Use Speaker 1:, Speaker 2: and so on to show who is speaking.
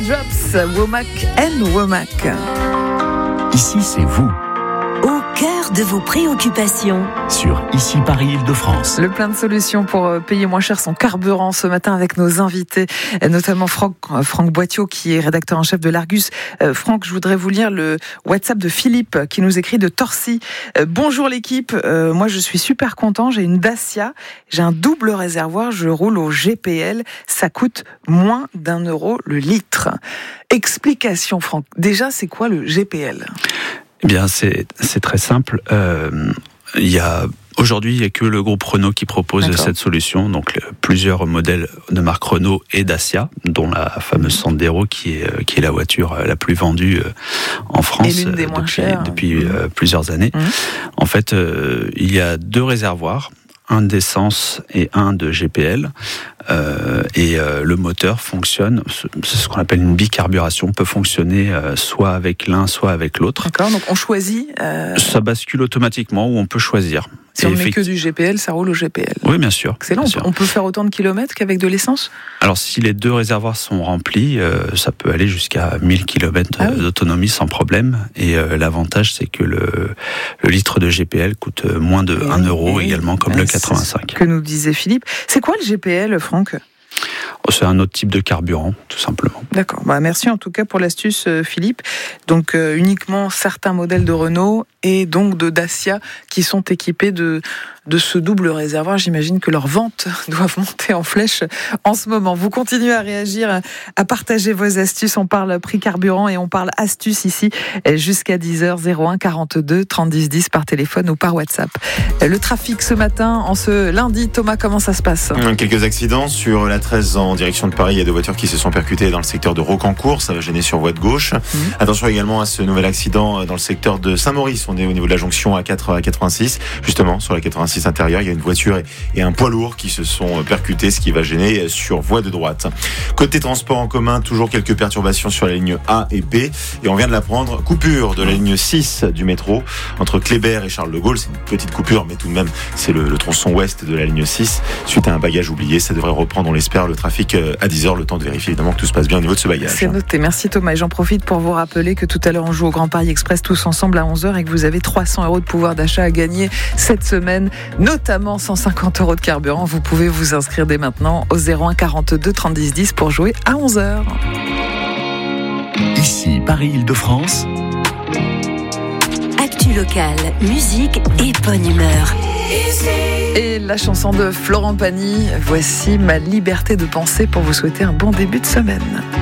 Speaker 1: Drops, Womack and Womack.
Speaker 2: Ici, c'est vous.
Speaker 3: Au cœur de vos préoccupations.
Speaker 2: Sur Ici Paris Île-de-France.
Speaker 1: Le plein de solutions pour payer moins cher son carburant ce matin avec nos invités, notamment Franck Boittiot qui est rédacteur en chef de l'Argus. Franck, je voudrais vous lire le WhatsApp de Philippe qui nous écrit de Torcy. Bonjour l'équipe, moi je suis super content, j'ai une Dacia, j'ai un double réservoir, je roule au GPL, ça coûte moins d'€1 le litre. Explication Franck, déjà c'est quoi le GPL ?
Speaker 4: Eh bien, c'est très simple. Aujourd'hui, il n'y a que le groupe Renault qui propose cette solution. Donc, plusieurs modèles de marque Renault et Dacia, dont la fameuse Sandero qui est la voiture la plus vendue en France
Speaker 1: et l'une des moins chères
Speaker 4: depuis plusieurs années. En fait, il y a 2 réservoirs. Un d'essence et un de GPL. Le moteur fonctionne, c'est ce qu'on appelle une bicarburation, peut fonctionner soit avec l'un, soit avec l'autre.
Speaker 1: D'accord, donc on choisit...
Speaker 4: Ça bascule automatiquement ou on peut choisir.
Speaker 1: Si on ne met que du GPL, ça roule au GPL.
Speaker 4: Oui, bien sûr.
Speaker 1: Excellent,
Speaker 4: bien sûr.
Speaker 1: On peut faire autant de kilomètres qu'avec de l'essence ?
Speaker 4: Alors, si les 2 réservoirs sont remplis, ça peut aller jusqu'à 1000 km d'autonomie sans problème. Et l'avantage, c'est que le litre de GPL coûte moins de €1 également, comme le 85.
Speaker 1: C'est ce que nous disait Philippe. C'est quoi le GPL, Franck ?
Speaker 4: C'est un autre type de carburant, tout simplement.
Speaker 1: D'accord. Merci en tout cas pour l'astuce, Philippe. Donc uniquement certains modèles de Renault et donc de Dacia qui sont équipés de ce double réservoir. J'imagine que leurs ventes doivent monter en flèche en ce moment. Vous continuez à réagir, à partager vos astuces. On parle prix carburant et on parle astuces ici jusqu'à 10h, 01 42 30 10 10 par téléphone ou par WhatsApp. Le trafic ce matin, en ce lundi, Thomas, comment ça se passe ?
Speaker 5: Quelques accidents sur la 13 en direction de Paris. Il y a 2 voitures qui se sont percutées dans le secteur de Rocancourt. Ça va gêner sur voie de gauche. Attention également à ce nouvel accident dans le secteur de Saint-Maurice. On est au niveau de la jonction A4 à 86. Justement, sur la 86 intérieure, il y a une voiture et un poids lourd qui se sont percutés, ce qui va gêner sur voie de droite. Côté transport en commun, toujours quelques perturbations sur la ligne A et B. Et on vient de l'apprendre, coupure de la ligne 6 du métro entre Kléber et Charles de Gaulle. C'est une petite coupure, mais tout de même, c'est le tronçon ouest de la ligne 6. Suite à un bagage oublié, ça devrait reprendre, on l'espère, le trafic à 10h. Le temps de vérifier évidemment que tout se passe bien au niveau de ce bagage.
Speaker 1: C'est noté. Merci Thomas. Et j'en profite pour vous rappeler que tout à l'heure, on joue au Grand Paris Express tous ensemble à 11h et que vous avez 300 € de pouvoir d'achat à gagner cette semaine, notamment 150 € de carburant. Vous pouvez vous inscrire dès maintenant au 01 42 30 10 10 pour jouer à 11h.
Speaker 2: Ici, Paris Île-de-France.
Speaker 3: Actu locale, musique et bonne humeur.
Speaker 1: Et la chanson de Florent Pagny, voici Ma liberté de penser pour vous souhaiter un bon début de semaine.